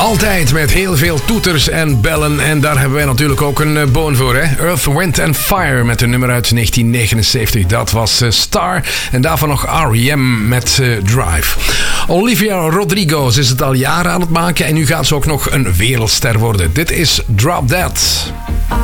Altijd met heel veel toeters en bellen. En daar hebben wij natuurlijk ook een boon voor. Hè? Earth, Wind and Fire met een nummer uit 1979. Dat was Star. En daarvan nog R.E.M. met Drive. Olivia Rodrigo is het al jaren aan het maken. En nu gaat ze ook nog een wereldster worden. Dit is Drop Dead.